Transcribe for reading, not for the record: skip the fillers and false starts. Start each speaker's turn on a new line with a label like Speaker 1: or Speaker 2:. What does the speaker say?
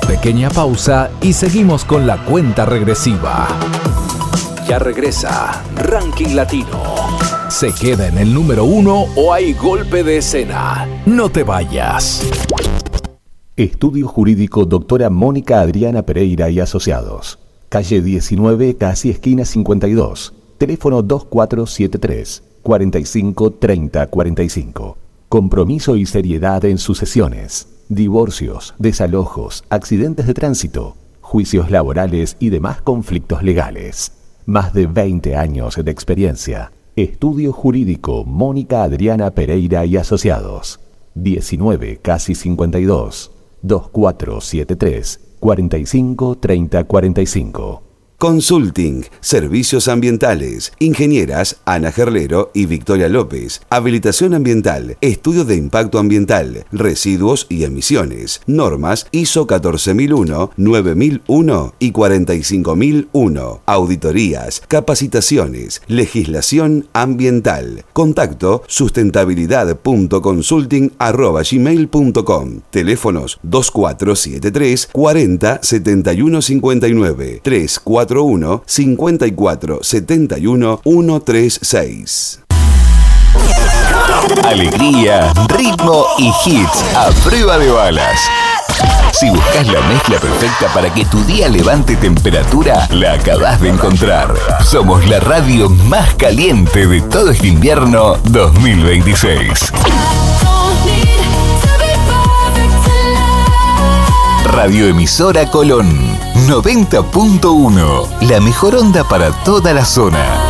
Speaker 1: Pequeña pausa y seguimos con la cuenta regresiva. Ya regresa Ranking Latino. ¿Se queda en el número 1 o hay golpe de escena? No te vayas.
Speaker 2: Estudio Jurídico Doctora Mónica Adriana Pereira y Asociados. Calle 19, casi esquina 52. Teléfono 2473 45 30 45. Compromiso y seriedad en sucesiones, divorcios, desalojos, accidentes de tránsito, juicios laborales y demás conflictos legales. Más de 20 años de experiencia. Estudio Jurídico Mónica Adriana Pereira y Asociados. 19, casi 52. 2473 45 30 45.
Speaker 3: Consulting, Servicios Ambientales, Ingenieras Ana Gerlero y Victoria López, Habilitación Ambiental, Estudios de Impacto Ambiental, Residuos y Emisiones, Normas ISO 14001, 9001 y 45001, Auditorías, Capacitaciones, Legislación Ambiental. Contacto sustentabilidad.consulting@gmail.com. Teléfonos 2473 40 71 59 341 54 71 136.
Speaker 4: Alegría, ritmo y hits a prueba de balas. Si buscas la mezcla perfecta para que tu día levante temperatura, la acabas de encontrar. Somos la radio más caliente de todo este invierno 2026. Radioemisora Colón 90.1, la mejor onda para toda la zona.